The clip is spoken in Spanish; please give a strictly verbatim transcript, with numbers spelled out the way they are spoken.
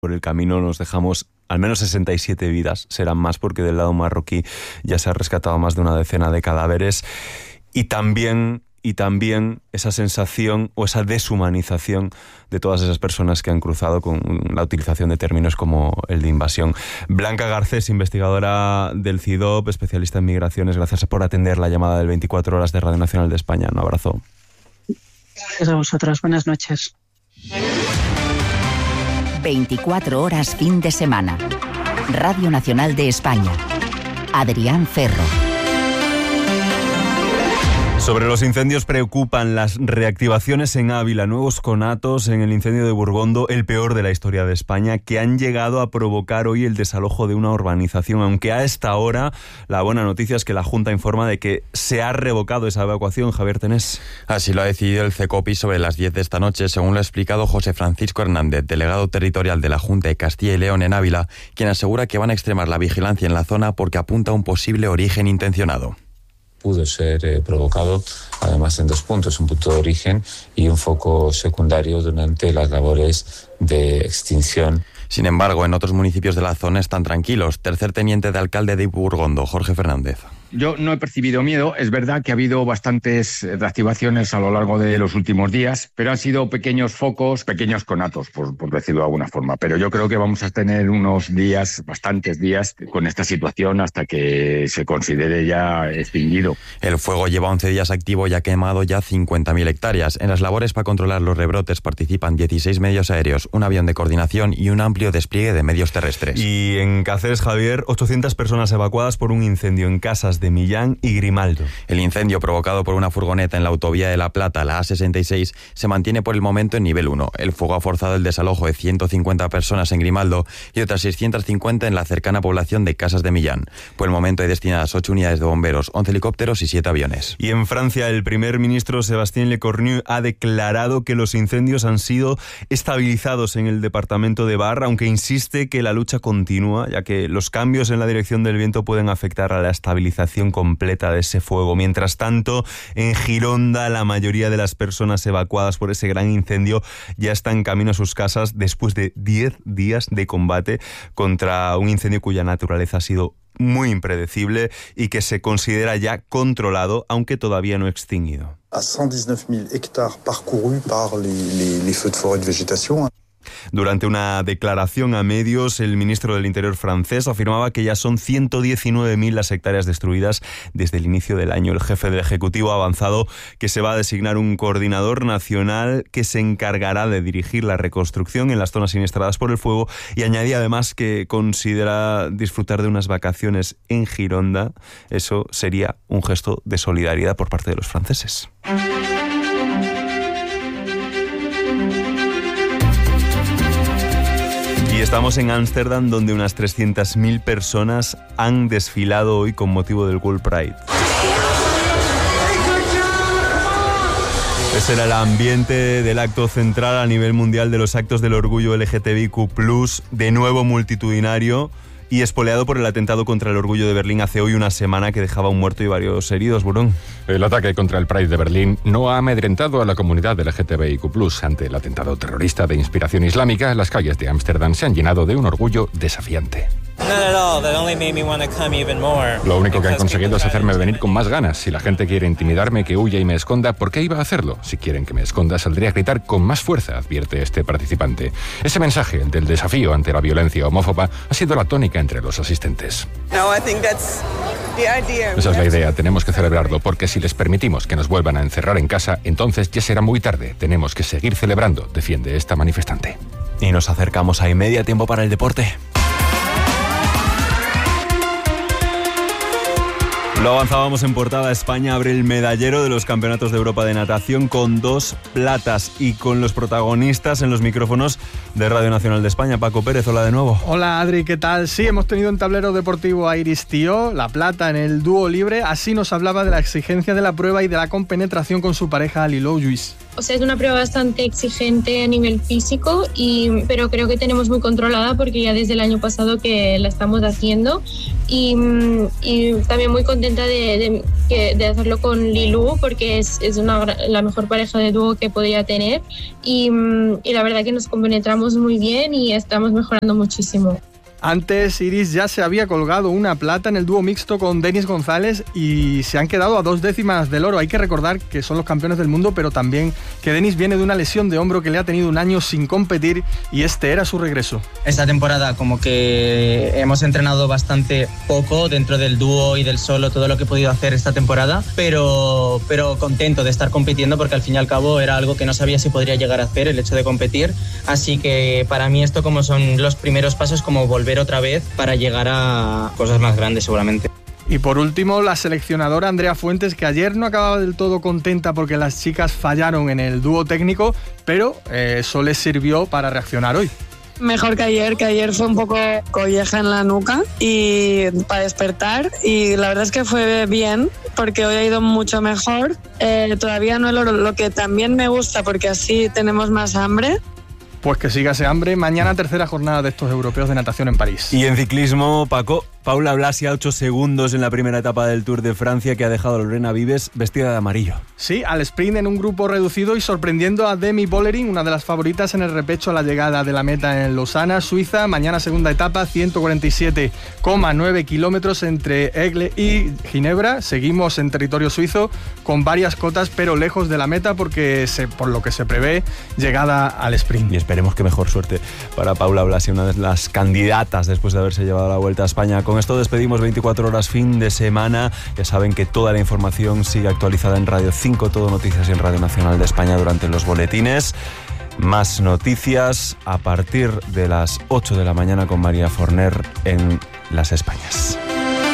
Por el camino nos dejamos al menos sesenta y siete vidas, serán más porque del lado marroquí ya se ha rescatado más de una decena de cadáveres. Y también, y también esa sensación o esa deshumanización de todas esas personas que han cruzado con la utilización de términos como el de invasión. Blanca Garcés, investigadora del C I D O P, especialista en migraciones, gracias por atender la llamada del veinticuatro horas de Radio Nacional de España. Un abrazo. Gracias a vosotros. Buenas noches. veinticuatro horas fin de semana. Radio Nacional de España. Adrián Ferro. Sobre los incendios preocupan las reactivaciones en Ávila, nuevos conatos en el incendio de Burgondo, el peor de la historia de España, que han llegado a provocar hoy el desalojo de una urbanización, aunque a esta hora la buena noticia es que la Junta informa de que se ha revocado esa evacuación. Javier Tenés. Así lo ha decidido el CECOPI sobre las diez de esta noche, según lo ha explicado José Francisco Hernández, delegado territorial de la Junta de Castilla y León en Ávila, quien asegura que van a extremar la vigilancia en la zona porque apunta a un posible origen intencionado. Pudo ser eh, provocado, además, en dos puntos, un punto de origen y un foco secundario durante las labores de extinción. Sin embargo, en otros municipios de la zona están tranquilos. Tercer teniente de alcalde de Burgondo, Jorge Fernández. Yo no he percibido miedo. Es verdad que ha habido bastantes reactivaciones a lo largo de los últimos días, pero han sido pequeños focos, pequeños conatos, por, por decirlo de alguna forma. Pero yo creo que vamos a tener unos días, bastantes días, con esta situación hasta que se considere ya extinguido. El fuego lleva once días activo y ha quemado ya cincuenta mil hectáreas. En las labores para controlar los rebrotes participan dieciséis medios aéreos, un avión de coordinación y un amplio despliegue de medios terrestres. Y en Cáceres, Javier, ochocientas personas evacuadas por un incendio en casas de Millán y Grimaldo. El incendio provocado por una furgoneta en la autovía de La Plata, la A sesenta y seis, se mantiene por el momento en nivel uno. El fuego ha forzado el desalojo de ciento cincuenta personas en Grimaldo y otras seiscientas cincuenta en la cercana población de Casas de Millán. Por el momento hay destinadas ocho unidades de bomberos, once helicópteros y siete aviones. Y en Francia, el primer ministro Sébastien Lecornu ha declarado que los incendios han sido estabilizados en el departamento de Var, aunque insiste que la lucha continúa, ya que los cambios en la dirección del viento pueden afectar a la estabilización completa de ese fuego. Mientras tanto, en Gironda, la mayoría de las personas evacuadas por ese gran incendio ya están en camino a sus casas después de diez días de combate contra un incendio cuya naturaleza ha sido muy impredecible y que se considera ya controlado, aunque todavía no extinguido. A ciento diecinueve mil hectáreas parcourus par les, les, les feux de forêt de végétation. Durante una declaración a medios, el ministro del Interior francés afirmaba que ya son ciento diecinueve mil las hectáreas destruidas desde el inicio del año. El jefe del Ejecutivo ha avanzado que se va a designar un coordinador nacional que se encargará de dirigir la reconstrucción en las zonas siniestradas por el fuego, y añadía además que considera disfrutar de unas vacaciones en Gironda. Eso sería un gesto de solidaridad por parte de los franceses. Y estamos en Ámsterdam, donde unas trescientas mil personas han desfilado hoy con motivo del World Pride. Ese era el ambiente del acto central a nivel mundial de los actos del orgullo L G T B I Q plus, de nuevo multitudinario y espoleado por el atentado contra el orgullo de Berlín hace hoy una semana que dejaba un muerto y varios heridos. Burón. El ataque contra el Pride de Berlín no ha amedrentado a la comunidad del L G T B I Q plus. Ante el atentado terrorista de inspiración islámica, las calles de Ámsterdam se han llenado de un orgullo desafiante. Lo único que han conseguido es hacerme venir con más ganas. Si la gente quiere intimidarme, que huya y me esconda, ¿por qué iba a hacerlo? Si quieren que me esconda, saldré a gritar con más fuerza, advierte este participante. Ese mensaje, el del desafío ante la violencia homófoba, ha sido la tónica entre los asistentes. Esa es la idea, tenemos que celebrarlo, porque si les permitimos que nos vuelvan a encerrar en casa, entonces ya será muy tarde. Tenemos que seguir celebrando, defiende esta manifestante. Y nos acercamos a y media, tiempo para el deporte. Lo avanzábamos en portada. España abre el medallero de los Campeonatos de Europa de Natación con dos platas y con los protagonistas en los micrófonos de Radio Nacional de España. Paco Pérez, hola de nuevo. Hola Adri, ¿qué tal? Sí, hemos tenido en tablero deportivo a Iris Tío, la plata en el dúo libre. Así nos hablaba de la exigencia de la prueba y de la compenetración con su pareja Lilou Lluís. O sea, es una prueba bastante exigente a nivel físico, y, pero creo que tenemos muy controlada porque ya desde el año pasado que la estamos haciendo, y, y también muy contenta de, de, de hacerlo con Lilú porque es, es una, la mejor pareja de dúo que podía tener, y, y la verdad que nos compenetramos muy bien y estamos mejorando muchísimo. Antes, Iris ya se había colgado una plata en el dúo mixto con Denis González y se han quedado a dos décimas del oro. Hay que recordar que son los campeones del mundo, pero también que Denis viene de una lesión de hombro que le ha tenido un año sin competir y este era su regreso. Esta temporada como que hemos entrenado bastante poco dentro del dúo y del solo, todo lo que he podido hacer esta temporada, pero, pero contento de estar compitiendo porque al fin y al cabo era algo que no sabía si podría llegar a hacer, el hecho de competir. Así que para mí esto como son los primeros pasos, como volver otra vez para llegar a cosas más grandes seguramente. Y por último, la seleccionadora Andrea Fuentes, que ayer no acababa del todo contenta porque las chicas fallaron en el dúo técnico, pero eh, eso les sirvió para reaccionar hoy. Mejor que ayer, que ayer fue un poco colleja en la nuca y para despertar, y la verdad es que fue bien porque hoy ha ido mucho mejor. Eh, todavía no el oro, lo que también me gusta porque así tenemos más hambre. Pues que siga ese hambre. Mañana tercera jornada de estos europeos de natación en París. Y en ciclismo, Paco, Paula Blasi a ocho segundos en la primera etapa del Tour de Francia que ha dejado a Lorena Vives vestida de amarillo. Sí, al sprint en un grupo reducido y sorprendiendo a Demi Vollering, una de las favoritas en el repecho a la llegada de la meta en Lausana, Suiza. Mañana segunda etapa, ciento cuarenta y siete coma nueve kilómetros entre Aigle y Ginebra. Seguimos en territorio suizo con varias cotas, pero lejos de la meta porque se, por lo que se prevé llegada al sprint. Y esperemos que mejor suerte para Paula Blasi, una de las candidatas después de haberse llevado la Vuelta a España. Con esto despedimos veinticuatro horas fin de semana. Ya saben que toda la información sigue actualizada en Radio cinco, Todo Noticias y en Radio Nacional de España durante los boletines. Más noticias a partir de las ocho de la mañana con María Forner en Las Españas.